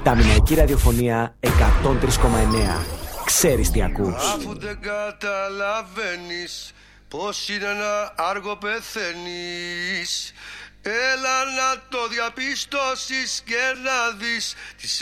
Ταμιναϊκή ραδιοφωνία 103,9. Ξέρεις τι ακούς. Αφού δεν καταλαβαίνεις πως είναι ένα άργο πεθαίνεις, έλα να το διαπιστώσεις και να δεις τις